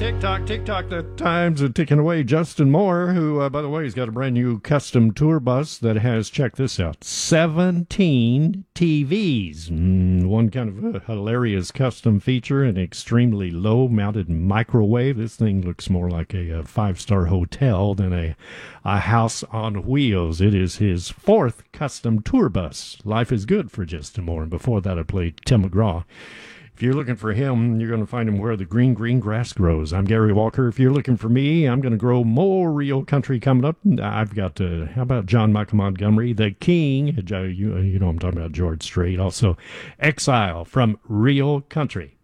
Tick tock, the time's ticking away. Justin Moore, who, by the way, has got a brand new custom tour bus that has, check this out, 17 TVs. One kind of a hilarious custom feature, an extremely low-mounted microwave. This thing looks more like a five-star hotel than a house on wheels. It is his fourth custom tour bus. Life is good for Justin Moore. And before that, I played Tim McGraw. If you're looking for him, you're going to find him where the green grass grows. I'm Gary Walker. If you're looking for me, I'm going to grow more real country coming up. I've got, how about John Michael Montgomery, the King? You know I'm talking about George Strait. Also, Exile from Real Country.